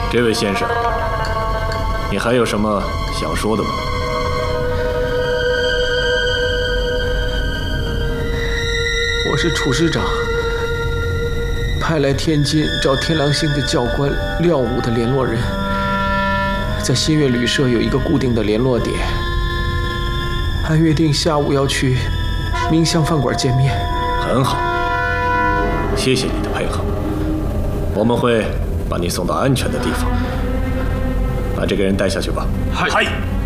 这位先生，你还有什么想说的吗？ 我是厨师长，派来天津找天狼星的教官廖武的联络人，在新月旅社有一个固定的联络点，按约定下午要去明香饭馆见面。 很好，谢谢你的配合，我们会把你送到安全的地方。把这个人带下去吧。 嗨。